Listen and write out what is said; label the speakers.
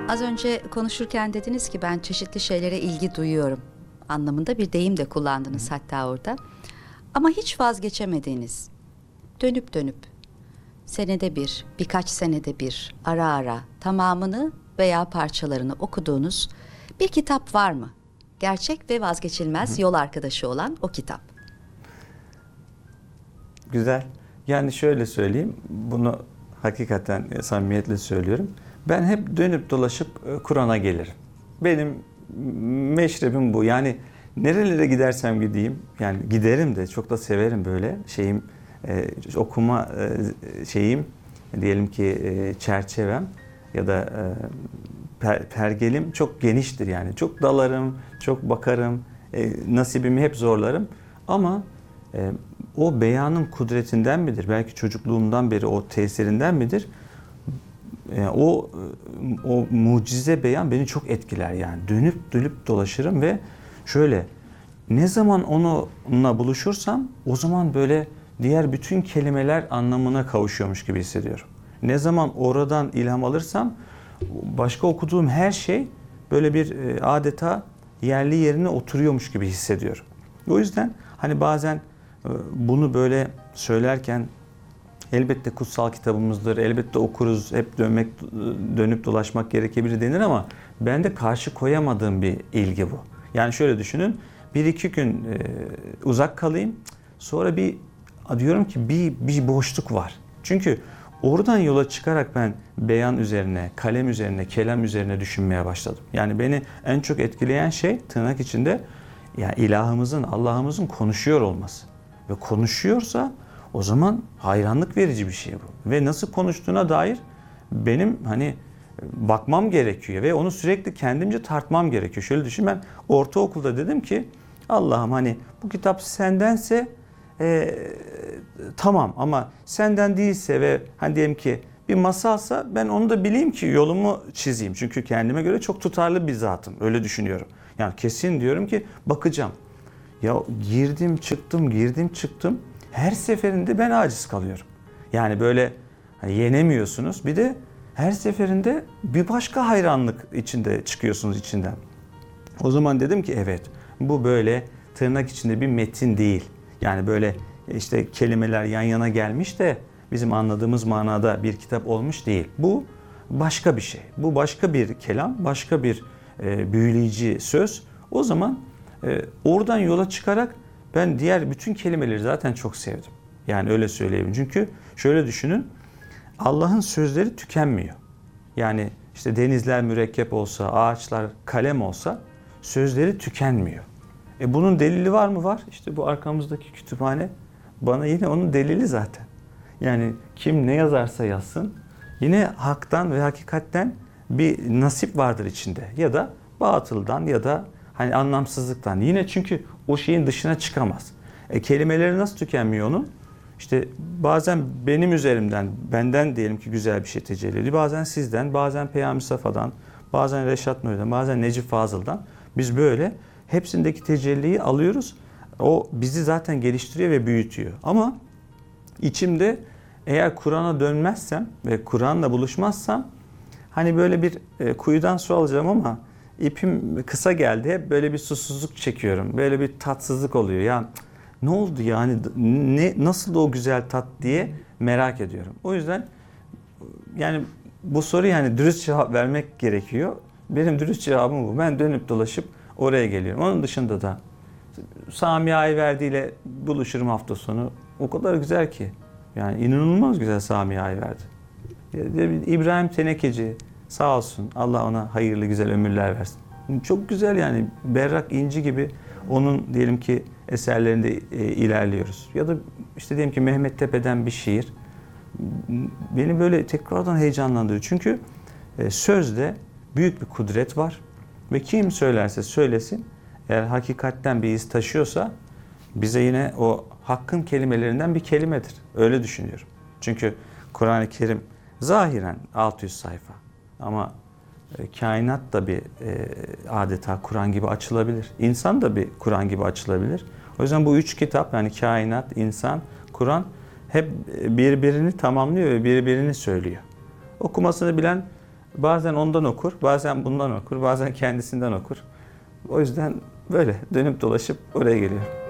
Speaker 1: Az önce konuşurken dediniz ki ben çeşitli şeylere ilgi duyuyorum anlamında bir deyim de kullandınız hatta orada. Ama hiç vazgeçemediğiniz, dönüp dönüp, senede bir, birkaç senede bir, ara ara tamamını veya parçalarını okuduğunuz bir kitap var mı? Gerçek ve vazgeçilmez yol arkadaşı olan o kitap.
Speaker 2: Güzel. Yani şöyle söyleyeyim, bunu hakikaten samimiyetle söylüyorum. Ben hep dönüp dolaşıp Kur'an'a gelirim. Benim meşrebim bu. Yani nerelere gidersem gideyim, yani giderim de çok da severim böyle okuma şeyim, diyelim ki çerçevem ya da pergelim çok geniştir yani. Çok dalarım, çok bakarım, nasibimi hep zorlarım ama o beyanın kudretinden midir? Belki çocukluğumdan beri o tesirinden midir? O mucize beyan beni çok etkiler yani. Dönüp dolaşırım ve şöyle, ne zaman onunla buluşursam o zaman böyle diğer bütün kelimeler anlamına kavuşuyormuş gibi hissediyorum. Ne zaman oradan ilham alırsam başka okuduğum her şey böyle bir adeta yerli yerine oturuyormuş gibi hissediyorum. O yüzden hani bazen bunu böyle söylerken elbette kutsal kitabımızdır, elbette okuruz, hep dönüp dolaşmak gerekebilir denir ama ben de karşı koyamadığım bir ilgi bu. Yani şöyle düşünün, bir iki gün uzak kalayım, sonra diyorum ki bir boşluk var. Çünkü oradan yola çıkarak ben beyan üzerine, kalem üzerine, kelam üzerine düşünmeye başladım. Yani beni en çok etkileyen şey tırnak içinde yani ilahımızın, Allah'ımızın konuşuyor olması. Ve konuşuyorsa o zaman hayranlık verici bir şey bu. Ve nasıl konuştuğuna dair benim bakmam gerekiyor ve onu sürekli kendimce tartmam gerekiyor. Şöyle düşün, ben ortaokulda dedim ki Allah'ım bu kitap sendense tamam ama senden değilse ve diyelim ki bir masalsa ben onu da bileyim ki yolumu çizeyim. Çünkü kendime göre çok tutarlı bir zatım. Öyle düşünüyorum. Yani kesin diyorum ki bakacağım. Ya girdim çıktım. Her seferinde ben aciz kalıyorum. Yani böyle yenemiyorsunuz. Bir de her seferinde bir başka hayranlık içinde çıkıyorsunuz içinden. O zaman dedim ki evet, bu böyle tırnak içinde bir metin değil. Yani böyle işte kelimeler yan yana gelmiş de bizim anladığımız manada bir kitap olmuş değil. Bu başka bir şey. Bu başka bir kelam, başka bir büyüleyici söz. O zaman oradan yola çıkarak ben diğer bütün kelimeleri zaten çok sevdim. Yani öyle söyleyeyim. Çünkü şöyle düşünün, Allah'ın sözleri tükenmiyor. Yani işte denizler mürekkep olsa, ağaçlar kalem olsa sözleri tükenmiyor. Bunun delili var mı? Var. İşte bu arkamızdaki kütüphane bana yine onun delili zaten. Yani kim ne yazarsa yazsın yine haktan ve hakikatten bir nasip vardır içinde. Ya da batıldan ya da anlamsızlıktan. Yine çünkü o şeyin dışına çıkamaz. Kelimeleri nasıl tükenmiyor onun? İşte bazen benim üzerimden, benden diyelim ki güzel bir şey tecelli ediyor. Bazen sizden, bazen Peyami Safa'dan, bazen Reşat Nuri'den, bazen Necip Fazıl'dan. Biz böyle hepsindeki tecelliyi alıyoruz. O bizi zaten geliştiriyor ve büyütüyor. Ama içimde eğer Kur'an'a dönmezsem ve Kur'an'la buluşmazsam böyle bir kuyudan su alacağım ama ipim kısa geldi. Hep böyle bir susuzluk çekiyorum. Böyle bir tatsızlık oluyor. Ya ne oldu yani? Nasıl o güzel tat diye merak ediyorum. O yüzden yani bu soruya dürüst cevap vermek gerekiyor. Benim dürüst cevabım bu. Ben dönüp dolaşıp oraya geliyorum. Onun dışında da Sami Ayverdi ile buluşurum hafta sonu. O kadar güzel ki. Yani inanılmaz güzel Sami Ayverdi. İbrahim Tenekeci sağ olsun. Allah ona hayırlı güzel ömürler versin. Çok güzel yani. Berrak inci gibi onun diyelim ki eserlerinde ilerliyoruz. Ya da işte diyelim ki Mehmet Tepe'den bir şiir beni böyle tekrardan heyecanlandırıyor. Çünkü sözde büyük bir kudret var ve kim söylerse söylesin eğer hakikatten bir iz taşıyorsa bize yine o hakkın kelimelerinden bir kelimedir. Öyle düşünüyorum. Çünkü Kur'an-ı Kerim zahiren 600 sayfa ama kainat da bir adeta Kur'an gibi açılabilir. İnsan da bir Kur'an gibi açılabilir. O yüzden bu üç kitap yani kainat, insan, Kur'an hep birbirini tamamlıyor ve birbirini söylüyor. Okumasını bilen Bazen ondan okur, bazen bundan okur, bazen kendisinden okur. O yüzden böyle dönüp dolaşıp oraya geliyor.